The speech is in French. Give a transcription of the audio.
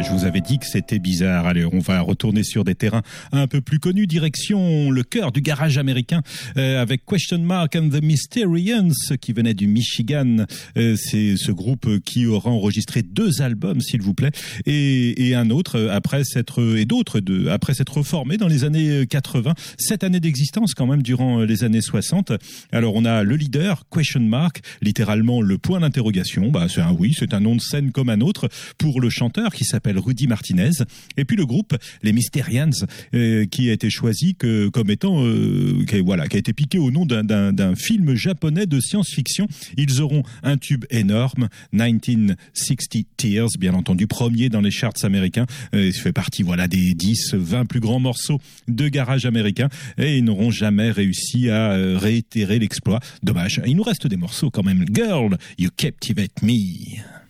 je vous avais dit que c'était bizarre. Allez, on va retourner sur des terrains un peu plus connus, direction le cœur du garage américain, avec Question Mark and the Mysterians, qui venait du Michigan. C'est ce groupe qui aura enregistré 2 albums, s'il vous plaît, et un autre après s'être formé dans les années 80. 7 années d'existence quand même durant les années 60. Alors on a le leader, Question Mark, littéralement le point d'interrogation. C'est un nom de scène comme un autre pour le chanteur qui s'appelle Rudy Martinez. Et puis le groupe, les Mysterians, qui a été choisi comme étant, qui a été piqué au nom d'un film japonais de science-fiction. Ils auront un tube énorme, 1960 Tears, bien entendu, premier dans les charts américains. Il fait partie, des 10, 20 plus grands morceaux de garage américain, et ils n'auront jamais réussi à réitérer l'exploit. Dommage. Il nous reste des morceaux quand même. Girl, You Captivate Me.